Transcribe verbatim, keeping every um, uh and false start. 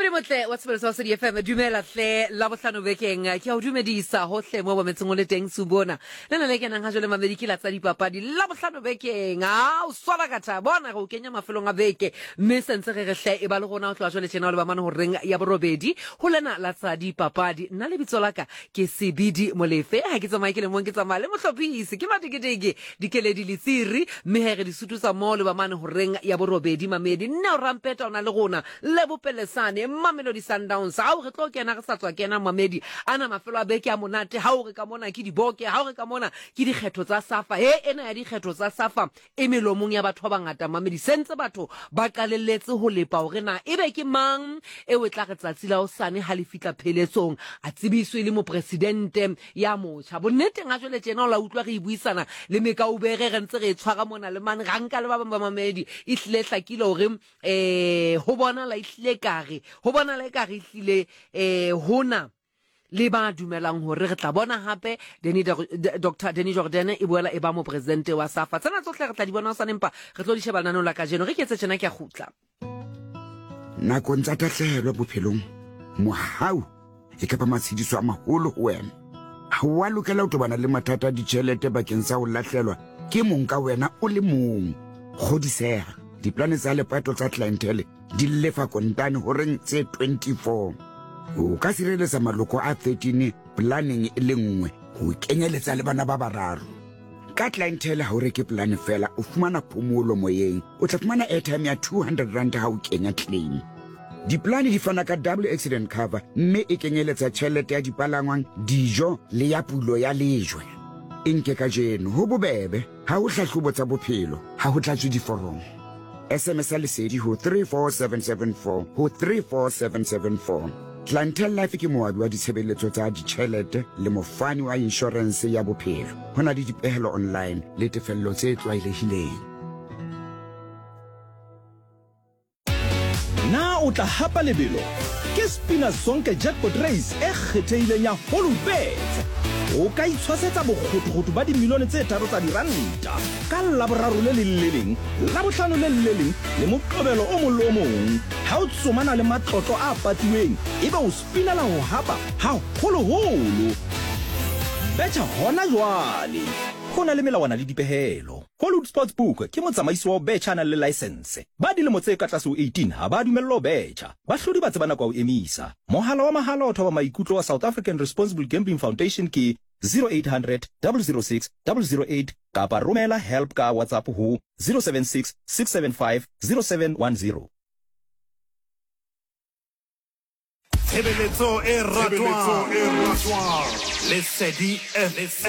Re motle wa tsebelo sa di F M dumela hle la bohlano bekeng ke a o dumedisa hohle mo ba metseng le teng subona le na le kenang ha jole mamedi ke la tsa dipapadi la bohlano bekeng a o swaba ka tha bona go kenya mafelong a beke mme sentse re re hle e ba le gona o tloa jole tjena o le ba mana ho reng ya borobedi ho lena la tsa dipapadi nna le bitso la ka ke Sebidi Molefe ha ke tsamaye ke le mo ke tsamaya le mohlophisi ke matikitiki dikeledi litsiri mme he re di sututsa mo le ba mana ho reng ya borobedi mamedi nne o rampeta ona le gona le bopelesa Mamelodi Sundowns ha o re tlo kena re sa tswa kena mamedi ana mafelo a beke a monate ha o re ka mona ke diboke ha o re ka mona ke dikgetho tsa safa he ena ya dikgetho tsa safa e melomong ya batho ba bangata mamedi sentse batho ba qalelletse ho lepa hore na ebe ke mang e o tla re tsatsi la hosane ha le fitla pheletsong a tsebiswe le mo presidente ya motjha bonnete nga jole tjena o la utlwa re ibuisana le meka o bere re ntse re tshwara mona le man ranka le ba bang ba mamedi e hlile hlakile hore eh ho bona la ihlile kare ho bona le ka re hlile eh hona le ba dumelang hore re tla bona hape Denny Doctor Denny Jordan e boela e ba mo presidente wa SAFA tsena tsohle re tla di bona sa nempa re tlo di sheba nano la ka jeno re ketse tsena ke a khutla nako ntsa tahlelo bophelong mohau e ka ba matshidiso a maholo ho wena ha wa lokela ho tobana le mathata di tšhelete bakeng sa ho lahlelwa ke mong ka wena o le mong godiseha diplane tsa lepato tsa clientele di lefa kontane ho reng tse twenty-four o ka sireletsa maloko a thirteen planning e le nngwe ho kenyeletsa le bana ba bararo ka clientele ha o re ke plan fela o fumana phomolo moyeng o tla fumana airtime ya two hundred rand ha o kenya claim diplane di fana ka double accident cover mme e kenyeletsa tšhelete ya dipalangwang dijo le ya pulo ya lejwe enke ka jeno ho bobebe ha o hlahlobo tsa bophelo ha ho tlatswe diforomo S M S lesedi ho three four seven seven four ho three four seven seven four. Clientele Life ke moabi wa ditshebeletso tsa ditjhelete le mofani wa insurance ya bophelo. Hona le dipehelo online le tefello tse tlwaelehileng. Na o tla hapa lebelo ke Spina Sonke Jackpot Race e kgetheileng ya Holubet. O ka itshwasetsa bokgotokgoto ba dimilione tse tharo tsa diranta ka laboraro le le leng la bohlano le le leng le moqobelo o mong le o mong ha o tsomana le matlotlo a patiweng ebe o spinela ho hapa ha holoholo betha hona jwale ho na le melawana le dipehelo Hollywood Sportsbook ke motsamaisi wa betcha na le license ba dilemo tse ka tlase ho eighteen ha ba dumellwa betcha ba hlodi ba tsebana kwa o emisa mohala wa mahala o thoba maikutlo wa South African Responsible Gambling Foundation ke zero eight hundred double oh six double oh eight kapa romela help ka WhatsApp ho zero seven six six seven five zero seven one zero. Tshebeletso e ratwa, lesedi